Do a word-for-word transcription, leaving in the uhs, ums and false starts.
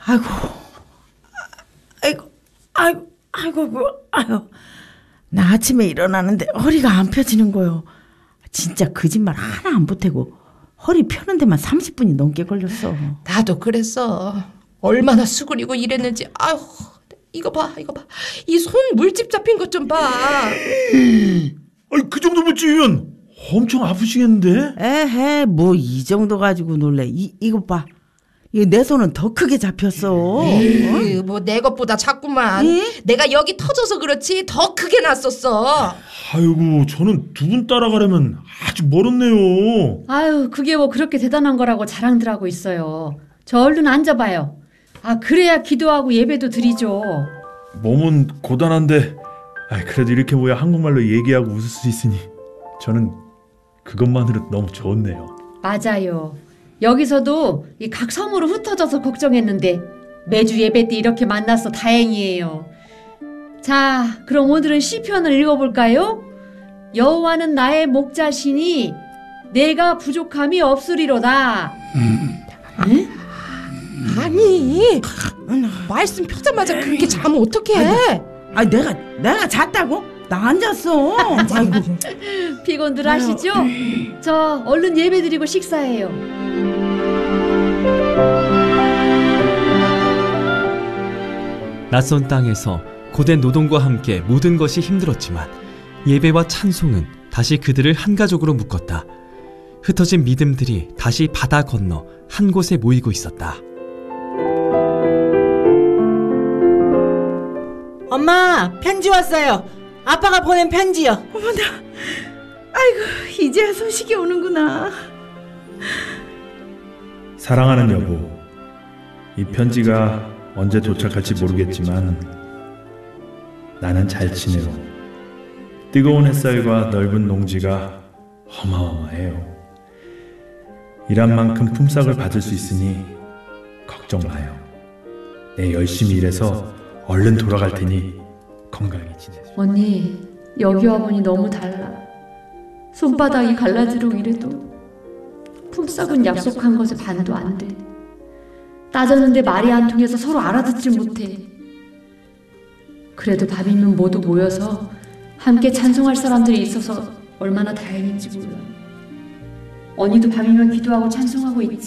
아이고, 아이고, 아이고, 아이고, 아이고. 나 아침에 일어나는데 허리가 안 펴지는 거요. 진짜 거짓말 하나 안 보태고 허리 펴는 데만 삼십 분이 넘게 걸렸어. 나도 그랬어. 얼마나 수그리고 일했는지. 아휴, 이거 봐, 이거 봐. 이 손 물집 잡힌 것 좀 봐. 아니, 그 정도면 찌면 엄청 아프시겠는데? 에헤, 뭐 이 정도 가지고 놀래. 이, 이거 봐. 이 내 손은 더 크게 잡혔어. 에이, 뭐 내 것보다 작구만. 에? 내가 여기 터져서 그렇지 더 크게 났었어. 아이고, 저는 두 분 따라가려면 아직 멀었네요. 아유, 그게 뭐 그렇게 대단한 거라고 자랑들 하고 있어요. 저 얼른 앉아봐요. 아, 그래야 기도하고 예배도 드리죠. 몸은 고단한데 아이, 그래도 이렇게 모여 한국말로 얘기하고 웃을 수 있으니 저는 그것만으로 너무 좋네요. 맞아요. 여기서도 이 각 섬으로 흩어져서 걱정했는데 매주 예배 때 이렇게 만나서 다행이에요. 자, 그럼 오늘은 시편을 읽어볼까요? 여호와는 나의 목자시니 내가 부족함이 없으리로다. 음. 응? 아니, 말씀 펴자마자 그렇게 자면 어떡해? 아, 내가 내가 잤다고? 나 안 잤어. 아이고. 피곤들 하시죠? 저 얼른 예배 드리고 식사해요. 낯선 땅에서 고된 노동과 함께 모든 것이 힘들었지만 예배와 찬송은 다시 그들을 한 가족으로 묶었다. 흩어진 믿음들이 다시 바다 건너 한 곳에 모이고 있었다. 엄마, 편지 왔어요. 아빠가 보낸 편지요. 어머나, 아이고, 이제야 소식이 오는구나. 사랑하는 여보, 이 편지가 언제 도착할지 모르겠지만 나는 잘 지내요. 뜨거운 햇살과 넓은 농지가 어마어마해요. 일한 만큼 품삯을 받을 수 있으니 걱정 마요. 내 열심히 일해서 얼른 돌아갈 테니 건강히 지내세요. 언니, 여기 와보니 너무 달라. 손바닥이 갈라지려고 이래도 품삯은 약속한 것의 반도 안 돼. 따졌는데 말이 안 통해서 서로 알아듣질 못해. 그래도 밤이면 모두 모여서 함께 찬송할 사람들이 있어서 얼마나 다행인지 몰라. 언니도 밤이면 기도하고 찬송하고 있지.